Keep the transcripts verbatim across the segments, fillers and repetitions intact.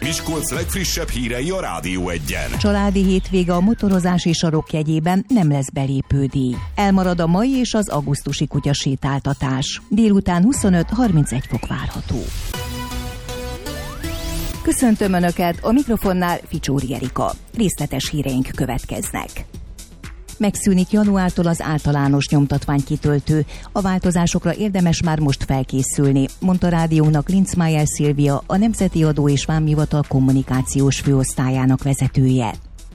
Miskolc legfrissebb hírei a Rádió Egyen. Családi hétvége a motorozási sarok jegyében nem lesz belépődíj. Elmarad a mai és az augusztusi kutyasétáltatás. Délután huszonöt-harmincegy fok várható. Köszöntöm Önöket, a mikrofonnál Ficsóri Erika. Részletes híreink következnek. Megszűnik januártól az általános nyomtatványkitöltő. A változásokra érdemes már most felkészülni, mondta rádiónak Linzmeier Szilvia, a Nemzeti Adó és Vámhivatal kommunikációs főosztályának vezetője.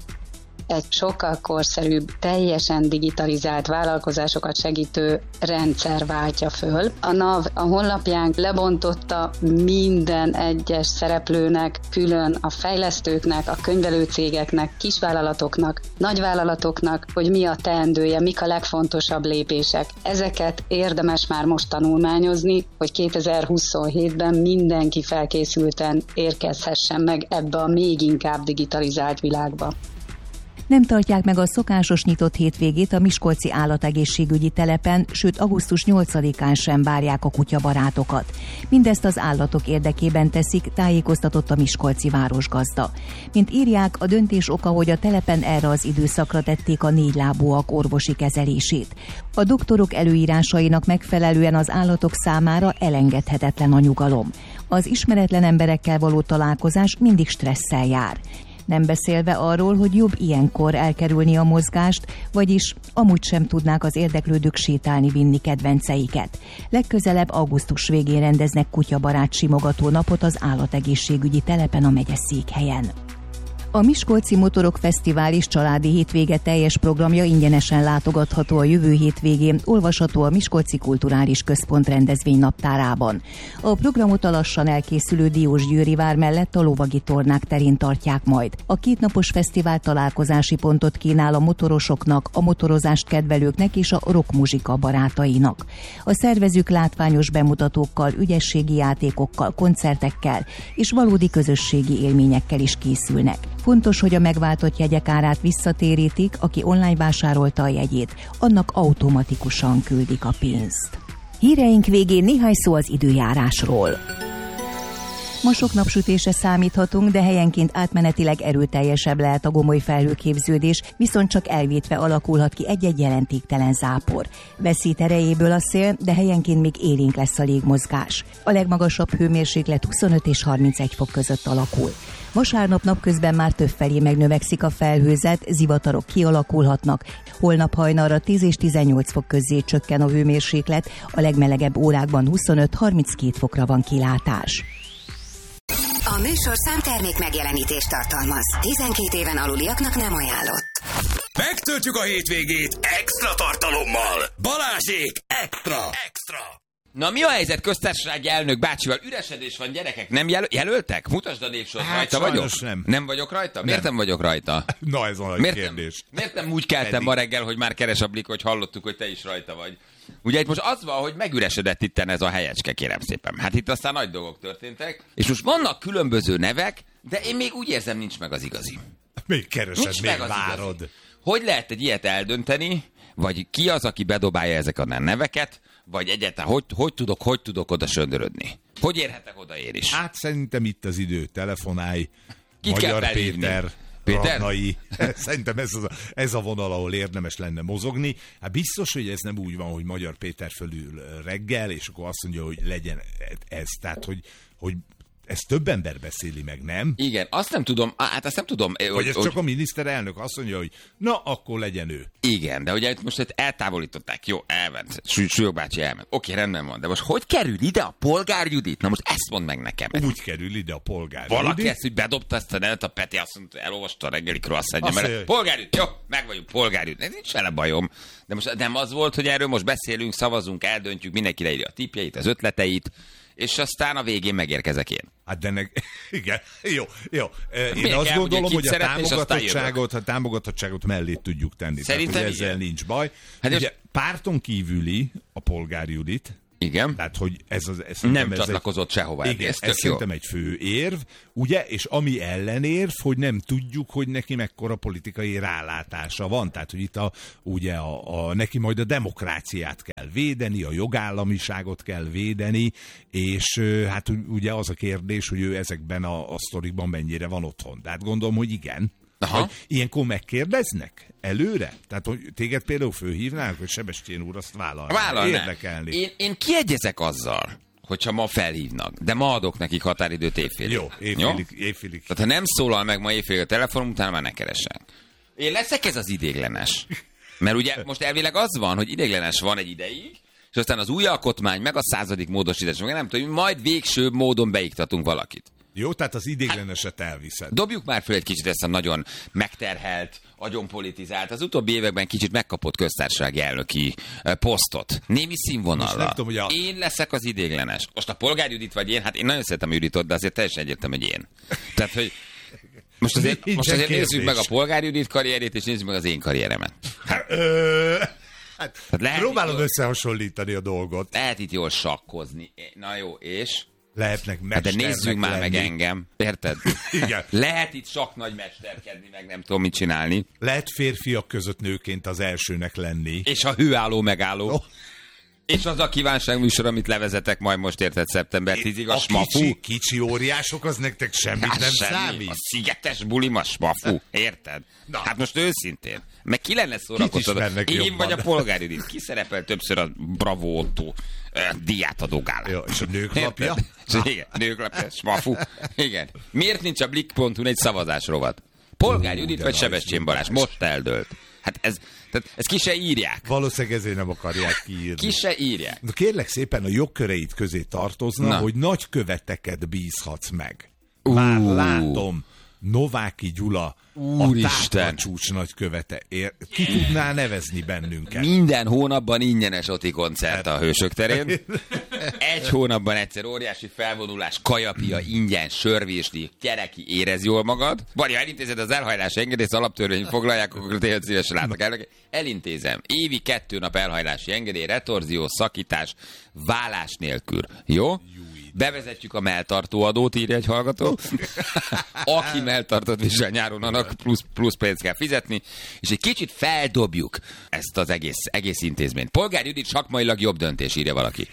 Egy sokkal korszerűbb, teljesen digitalizált vállalkozásokat segítő rendszer váltja föl. A NAV a honlapján lebontotta minden egyes szereplőnek, külön a fejlesztőknek, a könyvelőcégeknek, kisvállalatoknak, nagyvállalatoknak, hogy mi a teendője, mik a legfontosabb lépések. Ezeket érdemes már most tanulmányozni, hogy kétezer-huszonhétben mindenki felkészülten érkezhessen meg ebbe a még inkább digitalizált világba. Nem tartják meg a szokásos nyitott hétvégét a miskolci állategészségügyi telepen, sőt augusztus nyolcadikán sem várják a kutyabarátokat. Mindezt az állatok érdekében teszik, tájékoztatott a miskolci városgazda. Mint írják, a döntés oka, hogy a telepen erre az időszakra tették a négylábúak orvosi kezelését. A doktorok előírásainak megfelelően az állatok számára elengedhetetlen a nyugalom. Az ismeretlen emberekkel való találkozás mindig stresszel jár. Nem beszélve arról, hogy jobb ilyenkor elkerülni a mozgást, vagyis amúgy sem tudnák az érdeklődők sétálni vinni kedvenceiket. Legközelebb augusztus végén rendeznek kutyabarát simogató napot az állategészségügyi telepen a megyeszékhelyen. A Miskolci Motorok Fesztivál és családi hétvége teljes programja ingyenesen látogatható a jövő hétvégén, olvasható a Miskolci Kulturális Központ rendezvénynaptárában. A programot a lassan elkészülő Diósgyőri vár mellett a lovagi tornák terén tartják majd. A kétnapos fesztivál találkozási pontot kínál a motorosoknak, a motorozást kedvelőknek és a rockmuzsika barátainak. A szervezők látványos bemutatókkal, ügyességi játékokkal, koncertekkel és valódi közösségi élményekkel is készülnek. Fontos, hogy a megváltott jegyek árát visszatérítik, aki online vásárolta a jegyét, annak automatikusan küldik a pénzt. Híreink végén néhány szó az időjárásról. Ma sok napsütésre számíthatunk, de helyenként átmenetileg erőteljesebb lehet a gomoly felhőképződés, viszont csak elvétve alakulhat ki egy-egy jelentéktelen zápor. Veszít erejéből a szél, de helyenként még élénk lesz a légmozgás. A legmagasabb hőmérséklet huszonöt és harmincegy fok között alakul. Vasárnap napközben már többfelé megnövekszik a felhőzet, zivatarok kialakulhatnak. Holnap hajnalra tíz és tizennyolc fok közé csökken a hőmérséklet, a legmelegebb órákban huszonöt-harminckét fokra van kilátás. A műsorszám termék megjelenítést tartalmaz. tizenkét éven aluliaknak nem ajánlott. Megtöltjük a hétvégét extra tartalommal. Balázsék extra! Extra! Na mi a helyzet köztársasági elnök bácsival? Üresedés van, gyerekek, nem jel- jelöltek? Mutasd a névsort, hát, rajta vagyok? Nem. Nem vagyok rajta? Miért nem, nem vagyok rajta? Na ez a miért kérdés. Nem, miért nem úgy keltem Eddig. ma reggel, hogy már keres a Blik, hogy hallottuk, hogy te is rajta vagy? Ugye itt most az van, hogy megüresedett itten ez a helyecske, kérem szépen. Hát itt aztán nagy dolgok történtek, és most vannak különböző nevek, de én még úgy érzem, nincs meg az igazi. Még keresed, nincs még meg várod. Igazi. Hogy lehet egy ilyet eldönteni, vagy ki az, aki bedobálja ezeket a neveket, vagy egyáltalán hogy, hogy tudok, hogy tudok oda söndörödni? Hogy érhetek oda én is? Hát szerintem itt az idő, telefonálj, Kit Magyar Péter, Péter? Radnai. Szerintem ez, az a, ez a vonal, ahol érdemes lenne mozogni. Hát biztos, hogy ez nem úgy van, hogy Magyar Péter fölül reggel, és akkor azt mondja, hogy legyen ez. Tehát, hogy, hogy ezt több ember beszéli meg, nem? Igen, azt nem tudom, hát azt nem tudom. Vagy hogy, ez hogy... csak a miniszterelnök azt mondja, hogy na, akkor legyen ő. Igen, de ugye itt most eltávolították, jó, elment, Súlyog bácsi elment, oké, rendben van, de most hogy kerül ide a Polgár Judit? Na most ezt mondd meg nekem. Úgy kerül ide a Polgár Valaki Judit. ezt, hogy bedobta ezt a nevet, a Peti azt mondta, elolvasta a reggeli croissantja, Azt mert mondja, Polgár Judit, jó, meg vagyunk Polgár Judit, nincs vele bajom. De most nem az volt, hogy erről most beszélünk, szavazunk, eldöntjük, mindenki leírja a tippjeit, az ötleteit, és aztán a végén megérkezek én. Hát de nek... igen, jó, jó. Én Miért azt kell, gondolom, ugye, hogy a támogatottságot, támogatottságot, a támogatottságot mellé tudjuk tenni. Szerintem tehát, hogy ezzel igen. nincs baj. Hát ugye most... párton kívüli a Polgár Judit, Igen. Tehát, hogy ez az... Ez nem ez csatlakozott egy, sehova. Igen, ez, ez szerintem egy fő érv, ugye, és ami ellenérv, hogy nem tudjuk, hogy neki mekkora politikai rálátása van. Tehát, hogy itt a, ugye a, a, neki majd a demokráciát kell védeni, a jogállamiságot kell védeni, és hát ugye az a kérdés, hogy ő ezekben a, a sztorikban mennyire van otthon. Tehát gondolom, hogy igen. Hogy ilyenkor megkérdeznek előre? Tehát, hogy téged például fölhívnánk, hogy Sebestyén úr azt vállalná. Vállalná. Érdekelni. Én, én kiegyezek azzal, hogyha ma felhívnak, de ma adok nekik határidőt évfélig. Jó, évfélig. évfélig. Tehát ha nem szólal meg ma évfélig a telefonom, utána már ne keresek. Én leszek ez az idéglenes. Mert ugye most elvileg az van, hogy idéglenes van egy ideig, és aztán az új alkotmány, meg a századik módosítás, meg nem tudom, majd végső módon beiktatunk valakit. Jó, tehát az idégleneset elviszed. Dobjuk már föl egy kicsit ezt a nagyon megterhelt, agyonpolitizált, az utóbbi években kicsit megkapott köztársasági elnöki posztot. Némi színvonalra. Tudom, a... Én leszek az idéglenes. Most a Polgár Judit vagy én, hát én nagyon szeretem a Juditot, de azért teljesen egyértelmű, hogy én. Tehát, hogy most azért, most azért nézzük meg a Polgár Judit karrierét, és nézzük meg az én karrieremet. Hát, ö... hát, hát próbálom jól... összehasonlítani a dolgot. Lehet itt jól sakkozni. Na jó, és... Lehetnek mesternek de nézzük már lenni. meg engem, érted? Igen. Lehet itt sok nagy mesterkedni, meg nem tudom mit csinálni. Lehet férfiak között nőként az elsőnek lenni. És a hőálló megálló. Oh. És az a kívánságműsor, amit levezetek majd most érted szeptember tízig, a, a smafu. Kicsi, kicsi óriások, az nektek semmit hát nem semmi. számít. A szigetes bulim a smafu, érted? Na. Hát most őszintén. Meg ki lenne szórakoztató? Én jobban. Vagy a Polgár Judit. Ki szerepel többször a Bravo Otto díjátadó gálán? Ja, és a nőklapja? Igen, nőklapja, smafu. Igen. Miért nincs a blik pont hu egy szavazás rovat? Polgár Judit vagy Sebestyén Balázs? Most eldőlt. Hát ez, tehát ezt ki se írják. Valószínűleg ezért nem akarják kiírni. Ki se írják. De kérlek szépen, a jogköreit közé tartozna, Na. hogy nagyköveteket bízhatsz meg. Már uh. látom, Nováky Gyula, Úristen. A táplacsúcs nagykövete. Ér, ki tudná nevezni bennünket? Minden hónapban ingyenes Oti koncert a Hősök terén. Egy hónapban egyszer óriási felvonulás, kajapia, ingyen, sörvésdi, gyereki, érez jól magad. Vagy ha elintézed az elhajlási engedélyt, alaptörvény foglalják, akkor tényleg szívesen látok el. Elintézem. Évi kettő nap elhajlási engedély, retorzió, szakítás, vállás nélkül. Jó? Bevezetjük a melltartóadót, írja egy hallgató. Aki melltartót visel nyáron, annak plusz, plusz pénzt kell fizetni, és egy kicsit feldobjuk ezt az egész, egész intézményt. Polgár Judit sakmailag jobb döntés, írja valaki.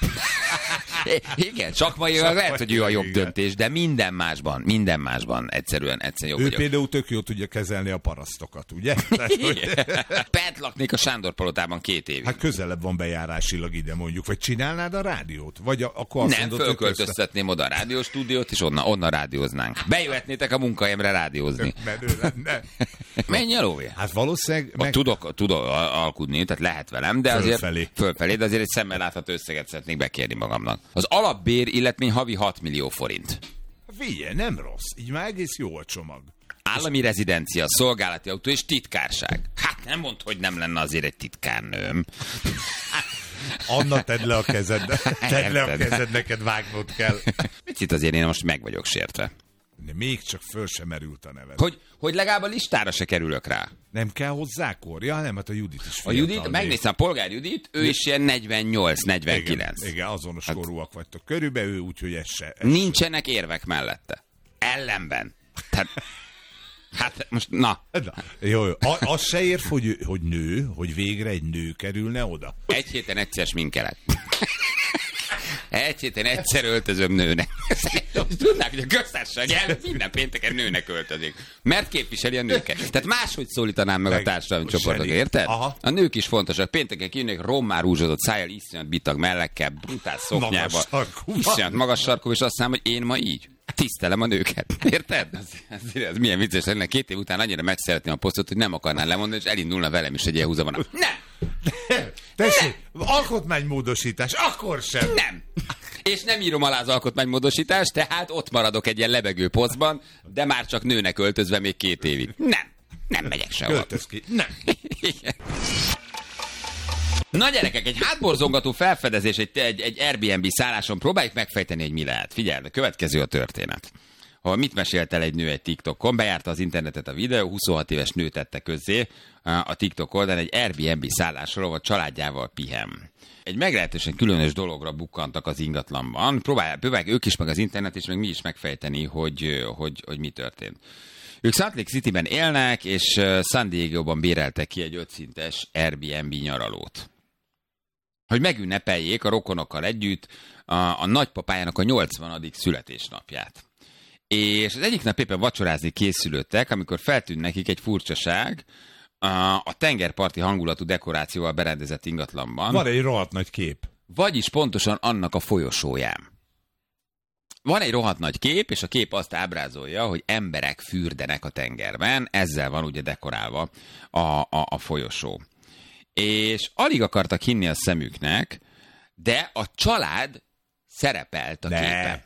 Igen, sakmailag lehet, hogy ő a jobb döntés, de minden másban, minden másban egyszerűen, egyszerűen jobb ő vagyok. Például tök jól tudja kezelni a parasztokat, ugye? Bent laknék a Sándor palotában két évig. Hát közelebb van bejárásilag ide mondjuk, vagy csinálnád a rádiót? Vagy a, akkor azt nem, mondod, fölköltöztetném oda a rádióstúdiót, és onnan, onnan rádióznánk. Bejöhetnétek a munkahelyemre rádiózni. Menő lenne. Menj el, Óvé. Hát valószínűleg... Meg... Tudok, tudok alkudni, tehát lehet velem, de fölfelé. azért fölfelé, de azért egy szemmel látható összeget szeretnék bekérni magamnak. Az alapbér illetmény havi hat millió forint. Figyelj, nem rossz. Így már egész jó a csomag. Állami rezidencia, szolgálati autó és titkárság. Hát nem mondd, hogy nem lenne azért egy titkárnőm. Anna, tedd le a kezed. Tedd le a kezed, neked vágnod kell. Picit azért én most meg vagyok sértve. De még csak föl sem merült a neved. Hogy, hogy legalább a listára se kerülök rá. Nem kell hozzá kor? Ja, nem, hát a Judit is fiatal. A Judit, megnéztem, a Polgár Judit, ő is ilyen negyvennyolc negyvenkilenc. Igen, igen, azonos hát, korúak vagytok körülbelül, úgyhogy ez se... Ez nincsenek érvek mellette. Ellenben. Tehát... Hát most, na. na jó, jó. A, az se érv, hogy, hogy nő, hogy végre egy nő kerülne oda. Egy héten egyszer sminkelek. Egy héten egyszer öltözöm nőnek. Tudnák, hogy a köztársaság el minden pénteken nőnek öltözik. Mert képviseli a nőket. Tehát máshogy szólítanám meg, meg a társadalmi csoportokat, érted? Aha. A nők is fontosak. Pénteken kijönnek rommá rúzsodott szájjal, iszonyat bitag mellekkel, brutál szoknyába. Iszonyat magas sarkú, és azt mondom, hogy én ma így. Tisztelem a nőket. Érted? Ez, ez, ez milyen vicces lenne. Két év után annyira megszeretném a posztot, hogy nem akarnál lemondani, és elindulna velem is egy ilyen húzavona. Nem! Tessék, alkotmánymódosítás, akkor sem. Nem. És nem írom alá az alkotmánymódosítást, tehát ott maradok egy ilyen lebegő posztban, de már csak nőnek öltözve még két évig. Nem. Nem megyek sehova. Költöz ki. Nem. Na gyerekek, egy hátborzongató felfedezés egy, egy, egy Airbnb szálláson próbáljuk megfejteni, hogy mi lehet. Figyeld, a következő a történet. ahol mit mesélt el egy nő egy TikTokon, bejárta az internetet a videó, huszonhat éves nő tette közzé a TikTok oldalán egy Airbnb szállásról, vagy családjával pihen. Egy meglehetősen különös dologra bukkantak az ingatlanban. Próbálják, próbálják ők is, meg az internet is, meg mi is megfejteni, hogy, hogy, hogy mi történt. Ők Salt Lake Cityben élnek, és San Diego-ban béreltek ki egy ötszintes Airbnb nyaralót. Hogy megünnepeljék a rokonokkal együtt a, a nagypapájának a nyolcvanadik születésnapját. És az egyik nap éppen vacsorázni készülődtek, amikor feltűnt nekik egy furcsaság a, a tengerparti hangulatú dekorációval berendezett ingatlanban. Van egy rohadt nagy kép. Vagyis pontosan annak a folyosóján. Van egy rohadt nagy kép, és a kép azt ábrázolja, hogy emberek fürdenek a tengerben, ezzel van ugye dekorálva a, a, a folyosó. És alig akartak hinni a szemüknek, de a család szerepelt a ne. képen.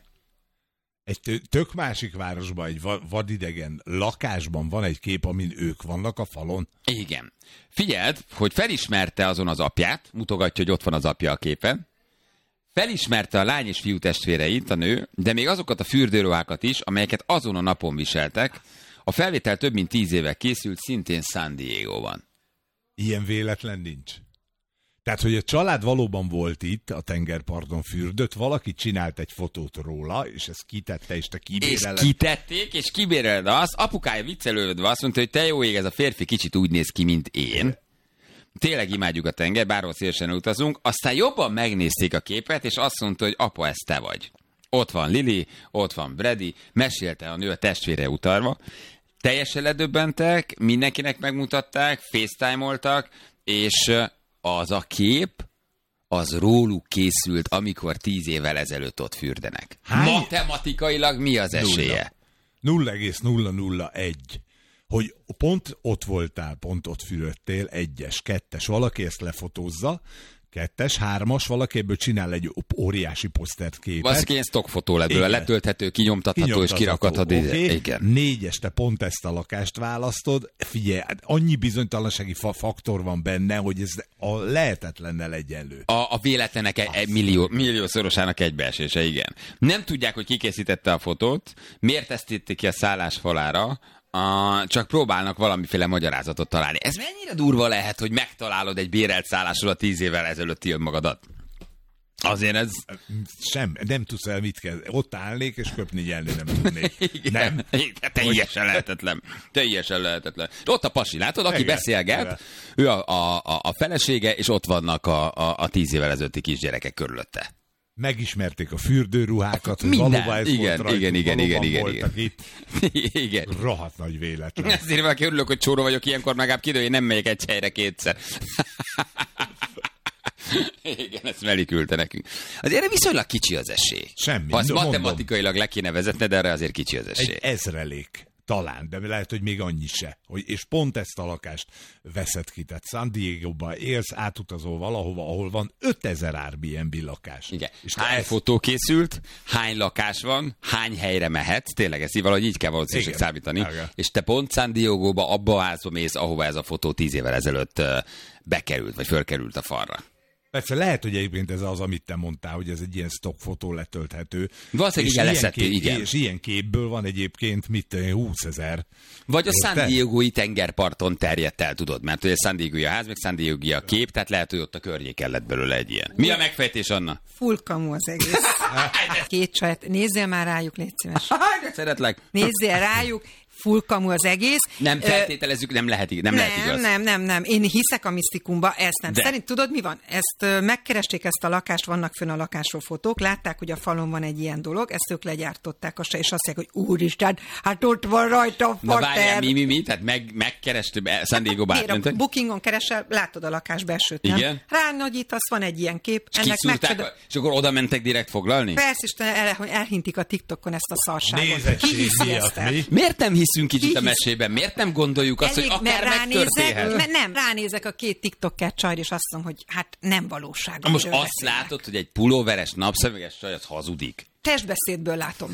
Egy tök másik városban, egy vadidegen lakásban van egy kép, amin ők vannak a falon. Igen. Figyeld, hogy felismerte azon az apját, mutogatja, hogy ott van az apja a képen, felismerte a lány és fiú testvéreit, a nő, de még azokat a fürdőruhákat is, amelyeket azon a napon viseltek. A felvétel több mint tíz éve készült, szintén San Diego-ban. Ilyen véletlen nincs. Tehát, hogy a család valóban volt itt, a tengerparton fürdött, valaki csinált egy fotót róla, és ezt kitette, és te kibéreled. És kitették, és kibéreled azt. Apukája viccelődve azt mondta, hogy te jó ég, ez a férfi kicsit úgy néz ki, mint én. Tényleg imádjuk a tenger, bárhol szélesen utazunk. Aztán jobban megnézték a képet, és azt mondta, hogy apa, ez te vagy. Ott van Lili, ott van Brady, mesélte a nő a testvére utalva. Teljesen ledöbbentek, mindenkinek megmutatták, facetime-oltak, és az a kép, az róluk készült, amikor tíz évvel ezelőtt ott fürdenek. Hány? Matematikailag mi az esélye? nulla egész nulla nulla egy. Hogy pont ott voltál, pont ott fürödtél, egyes, kettes, valaki ezt lefotózza, kettes, hármas, valaki ebből csinál egy óriási posztert képet. Valószínűleg ilyen stockfotó ebből, letölthető, kinyomtatható, kinyomtatható és kirakhatható. Okay. Igen. Négyes, te pont ezt a lakást választod. Figyelj, annyi bizonytalansági faktor van benne, hogy ez a lehetetlennel egyenlő. A, a véletlenek egy, egy millió, milliószorosának egybeesése, igen. Nem tudják, hogy ki készítette a fotót, miért tesztették ki a szállás falára, Uh, csak próbálnak valamiféle magyarázatot találni. Ez mennyire durva lehet, hogy megtalálod egy bérelt szállásról a tíz évvel ezelőtti önmagadat? Azért ez... Sem, nem tudsz el mit kell. Ott állnék, és köpni nyelni nem tudnék. Nem? Teljesen lehetetlen. Teljesen lehetetlen. Ott a pasi, látod, aki igen, beszélget, igen. Ő a, a, a felesége, és ott vannak a, a, a tíz évvel ezelőtti kisgyerekek körülötte. Megismerték a fürdőruhákat, hogy minden. valóban ez igen, volt rajtuk, igen, igen, igen, igen, voltak igen. itt. Igen. Rohadt nagy véletlen. Ezért valaki örülök, hogy csóró vagyok, ilyenkor megább kidő, én nem megyek egy helyre kétszer. Igen, ezt Meli küldte nekünk. Azért viszonylag kicsi az esély. Semmi. Ha azt matematikailag le kéne vezetni, de erre azért kicsi az esély. Egy ezrelék. Talán, de lehet, hogy még annyi se. Hogy, és pont ezt a lakást veszed ki. Tehát San Diego-ban élsz, átutazol valahova, ahol van ötezer Airbnb lakás. Igen. És hány ez... fotó készült, hány lakás van, hány helyre mehetsz, tényleg ezt valahogy így kell valószínűleg számítani. Igen. És te pont San Diego-ba abba a házba mész, ahova ez a fotó tíz évvel ezelőtt bekerült, vagy fölkerült a falra. Persze lehet, hogy egyébként ez az, amit te mondtál, hogy ez egy ilyen stockfotó letölthető. Valószínűleg igen, leszető, igen. És ilyen képből van egyébként, mit, húszezer. Vagy a San Diego-i tengerparton terjedt el, tudod, mert ugye San Diego-i a ház, meg San Diego-i a kép, tehát lehet, hogy ott a környéken lett belőle egy ilyen. Mi a megfejtés, Anna? Full kamu az egész. Két csajt, nézzél már rájuk, légy szíves. De szeretlek. Nézzél rájuk. Full kamu az egész. Nem feltételezzük, nem lehet, nem, nem lehet igaz. Nem, nem, nem. Én hiszek a misztikumba, ezt nem. De. Szerint tudod, mi van? Ezt megkeresték ezt a lakást, vannak fönn a lakásról fotók, látták, hogy a falon van egy ilyen dolog, ezt ők legyártották, és azt mondják, hogy úristen, hát ott van rajta a fater. Na várjál, mi, mi, mi? Tehát meg, megkerestük, San Diego-ba átmentek? Bookingon keresel, látod a lakás belsőt, nem? Igen? Ránynagyítasz, van egy ilyen kép. És ennek megcsodál... És akkor oda mentek direkt foglalni? Persze, és el, elhintik a TikTokon ezt a szarságot. Nézettség miatt, mi? Miért nem hiszünk kicsit a mesében? Miért nem gondoljuk azt, elég, hogy akár megtörténhet? Mert nem, ránézek a két TikToker csajra, és azt mondom, hogy hát nem valóság. Most azt látod, hogy egy pulóveres, napszemüveges csaj az hazudik. Testbeszédből látom.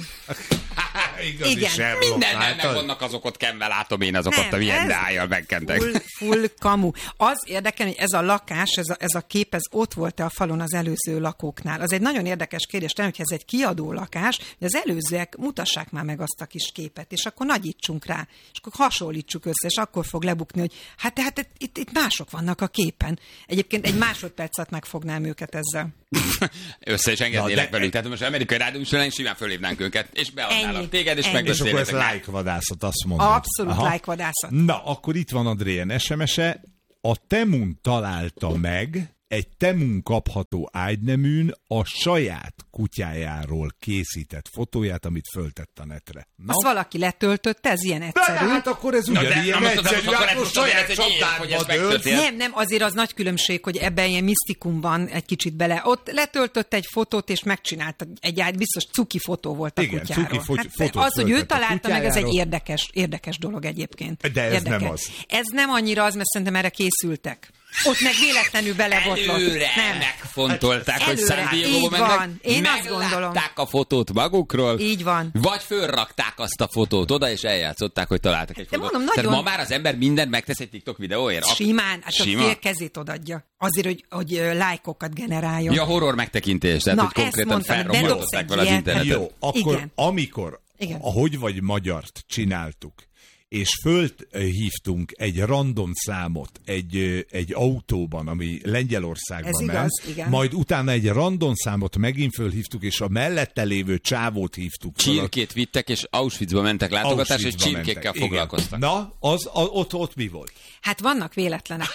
Igazi Igen. Sherlock, Minden látod? nem vannak azok ott kenve, látom én azokat, Nem, a milyen ez dájjal megkentek. Full, full kamu. Az érdekel, hogy ez a lakás, ez a, ez a kép, ez ott volt-e a falon az előző lakóknál. Az egy nagyon érdekes kérdés, nem, hogy ez egy kiadó lakás, hogy az előzőek mutassák már meg azt a kis képet, és akkor nagyítsunk rá, és akkor hasonlítsuk össze, és akkor fog lebukni, hogy hát tehát itt, itt mások vannak a képen. Egyébként egy másodpercet megfognám őket ezzel. Össze is engednélek de- velük. Tehát most amerikai rádió is simán fölhívnánk őket, és beadnálak Ennyi. téged, és Ennyi. És akkor ez megbeszélhetek. lájkvadászat, azt mondod. Abszolút Aha. lájkvadászat. Na, akkor itt van Adrián es em es-e. A Temun találta meg egy Temun kapható ágyneműn a saját kutyájáról készített fotóját, amit föltett a netre. Na, Azt valaki letöltötte, ez ilyen de egyszerű. hát akkor ez Na, de ugyanilyen na most az- egyszerű, most akkor hát ez most most saját ez egy év, hogy ez csapdádba dőlt. megtörtént. Nem, nem, azért az nagy különbség, hogy ebben ilyen misztikum van egy kicsit bele. Ott letöltött egy fotót, és megcsinálta egy ágy, biztos cuki fotó volt a Igen, kutyáról. cuki fo- hát fotót az, hogy ő föltett a találta meg, ez egy kutyájáról. érdekes, érdekes dolog egyébként. De ez érdekes. nem az. Ez nem annyira az, mert szerintem erre készültek. Ott meg véletlenül belebotlott. Előre Nem. megfontolták, hogy Előre, San így Diego-ba van. mentek, Én azt gondolom. meglátták a fotót magukról, Így van. vagy fölrakták azt a fotót oda, és eljátszották, hogy találtak egy De fotót. mondom, Tehát nagyon- ma már az ember mindent megtesz egy TikTok videóért. Ak- Simán, hát Sima? a fél kezét odadja. Azért, hogy, hogy ö, lájkokat generáljon. Ja, horror megtekintés, tehát Na, hogy konkrétan ezt mondtam, hogy felrobbantották bedobsz vele az egy ilyet. internetet. Jó, akkor Igen. amikor Igen. a Hogy vagy magyart csináltuk, és fölhívtunk egy random számot egy, ö, egy autóban, ami Lengyelországban Ez ment, igaz, igen. majd utána egy random számot megint fölhívtuk, és a mellette lévő csávót hívtuk föl. Csirkét vittek, és Auschwitzba mentek látogatásra, és Auschwitzba csirkékkel mentek. Igen. foglalkoztak. Na, az, a, ott, ott mi volt? Hát vannak véletlenek.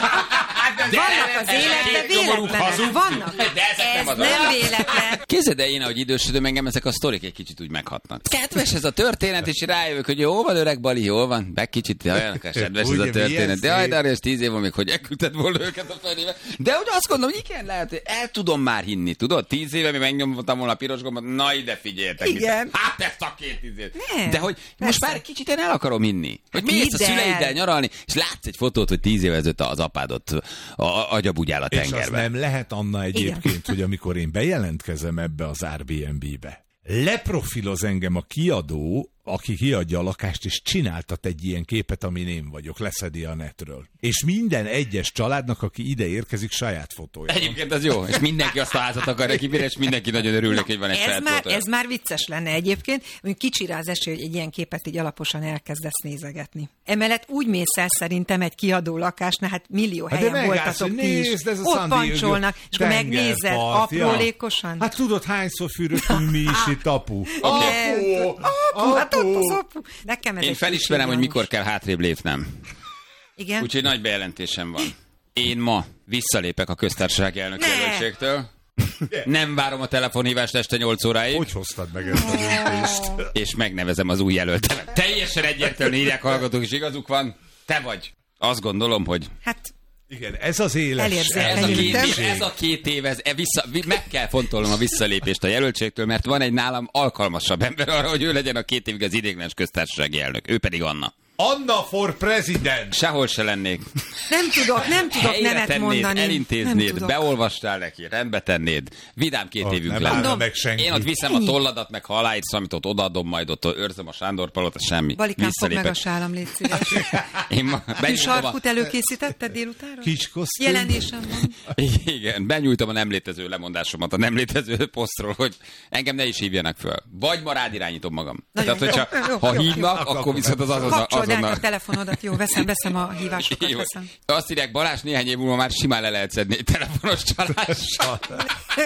De Vannak az ez a életben két nyomorú véletlenek. hazug. Vannak. De ezek Ez nem azok. nem véletlen. Képzeld el, én, ahogy idősödöm, engem ezek a sztorik egy kicsit úgy meghatnak. Kedves ez a történet, és rájövök, hogy jó van, öreg Bali, jó van, meg kicsit olyan kedves ez Ugye, a milyen történet. De szép. jaj, de és tíz év van még, hogy elküldted volna őket a felébe. De hogy azt gondolom, hogy igen, lehet, hogy el tudom már hinni, tudod? Tíz éve mi megnyomtam volna a piros gombot, na ide figyeljetek. Igen. Mit. Hát ezt a két tíz év. Nem, De hogy most persze. már kicsit én el akarom hinni. Hogy Hát mész a hidd el. szüleiddel nyaralni, és látsz egy fotót, hogy tíz éve ezelőtt az apádot a, a, agyabugyál a És az tengerbe. nem lehet, Anna, egyébként, hogy amikor én bejelentkezem ebbe az Airbnb-be, leprofiloz engem a kiadó, aki kiadja a lakást, és csináltat egy ilyen képet, amin én vagyok, leszedi a netről. És minden egyes családnak, aki ide érkezik, saját fotója. Egyébként az jó, és mindenki azt a házat akarja kibírni, és mindenki nagyon örül neki, hogy van egy Ez saját már, fotója. ez már vicces lenne egyébként, hogy kicsi rá az esély, hogy egy ilyen képet így alaposan elkezdesz nézegetni. Emellett úgy mész el szerintem egy kiadó lakásnál, hát millió Hát de helyen megállsz, voltatok hogy ti is. nézd, ez a Ott San Diego pancsolnak, és akkor megnézed tengerpart, ja. aprólékosan. Hát tudod, hányszor fürödtünk mi is itt, apu? Nem. Apu, hát ott az apu. Nekem ez Én egy felismerem, hogy kicsit mikor gyanús. kell hátrébb lépnem. Igen? Úgyhogy nagy bejelentésem van. Én ma visszalépek a köztársasági elnök Ne! jelöltségtől. Nem várom a telefonhívást este nyolc óráig, Hogy hoztad meg ezt a döntést? és megnevezem az új jelöltemet. Teljesen egyértelmű írják hallgatók, és igazuk van. Te vagy. Azt gondolom, hogy Hát Igen, ez az éles. Elérzek, ez a, két Eljöttem. év, ez a két év, ez, e vissza, vi- meg kell fontolnom a visszalépést a jelöltségtől, mert van egy nálam alkalmasabb ember arra, hogy ő legyen a két évig az ideiglenes köztársasági elnök. Ő pedig Anna. Anna for president! Sehol se lennék. nem tudok, nem tudok Helyre nemet tennéd, mondani. Nem elintéznéd, tudok. beolvastál neki, rendbe tennéd. Vidám két Ott évünk nem lenne. állna meg senki. Én ott viszem a tolladat, meg ha aláírsz valamit, ott odaadom, majd ott őrzöm a Sándor palota, semmi. Balikám, fogd meg a Visszalépek. sálam, légy szíves. Én ma benyújtom a... Kűsarkút előkészítetted délutánra? Kis kosztüm. Jelenésem van. Igen, benyújtom a nem létező lemondásomat a nem létező posztról, hogy engem ne is hívjanak föl. Vagy ma rád irányítom magam. Nagyon Tehát, hogyha jó, jó, ha jó, hívnak, jó. akkor viszont az azonnal... Kapcsold át a azonnal... telefonodat, jó, veszem, veszem a hívásokat, Jó. veszem. Azt írják, Balázs néhány év múlva már simán le lehet szedni egy telefonos csalással.